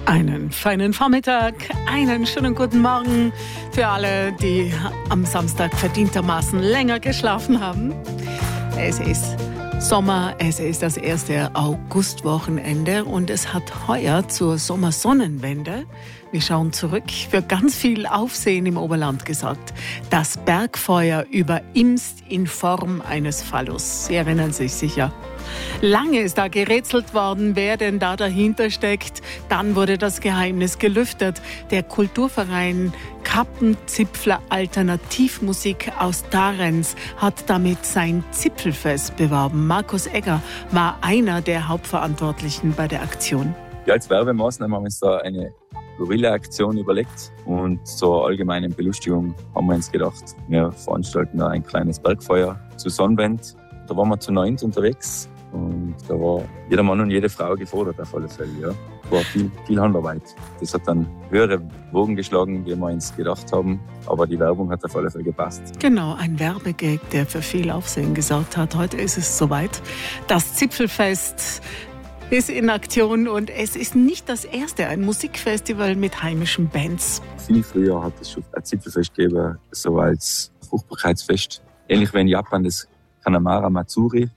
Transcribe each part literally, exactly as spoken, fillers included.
Einen feinen Vormittag, einen schönen guten Morgen für alle, die am Samstag verdientermaßen länger geschlafen haben. Es ist Sommer, es ist das erste Augustwochenende und es hat heuer zur Sommersonnenwende, wir schauen zurück, für ganz viel Aufsehen im Oberland gesorgt. Das Bergfeuer über Imst in Form eines Phallus. Sie erinnern sich sicher. Lange ist da gerätselt worden, wer denn da dahinter steckt. Dann wurde das Geheimnis gelüftet. Der Kulturverein Kappenzipfler Alternativmusik aus Darenz hat damit sein Zipfelfest beworben. Markus Egger war einer der Hauptverantwortlichen bei der Aktion. Ja, als Werbemaßnahme haben wir uns da eine Gorilla-Aktion überlegt und zur allgemeinen Belustigung haben wir uns gedacht, wir veranstalten da ein kleines Bergfeuer zu Sonnenwende. Da waren wir zu neunt unterwegs und da war jeder Mann und jede Frau gefordert auf alle Fälle. Ja. Es war viel, viel Handarbeit. Das hat dann höhere Wogen geschlagen, wie wir uns gedacht haben, aber die Werbung hat auf alle Fälle gepasst. Genau, ein Werbegag, der für viel Aufsehen gesorgt hat. Heute ist es soweit. Das Zipfelfest ist in Aktion und es ist nicht das erste, ein Musikfestival mit heimischen Bands. Viel früher hat es schon ein Zipfelfest gegeben, so als Fruchtbarkeitsfest. Ähnlich wie in Japan das Kanamara Matsuri.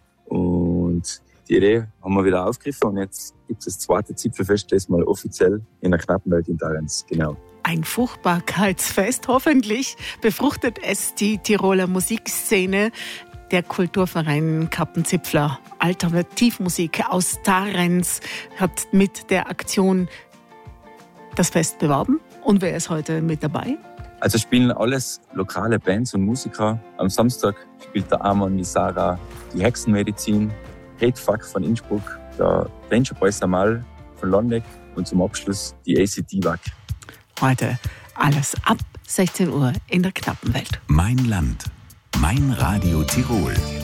Und die Idee haben wir wieder aufgegriffen und jetzt gibt es das zweite Zipfelfest, das mal offiziell in der Knappenwelt in Darenz. Genau. Ein Fruchtbarkeitsfest, hoffentlich befruchtet es die Tiroler Musikszene. Der Kulturverein Kappenzipfler Alternativmusik aus Darenz hat mit der Aktion das Fest beworben. Und wer ist heute mit dabei? Also spielen alles lokale Bands und Musiker. Am Samstag spielt der Amon Nisara die Hexenmedizin, Hatefuck von Innsbruck, der Danger Boys Amal von Londeck und zum Abschluss die A C D W A C. Heute alles ab sechzehn Uhr in der Knappenwelt. Mein Land. Mein Radio Tirol.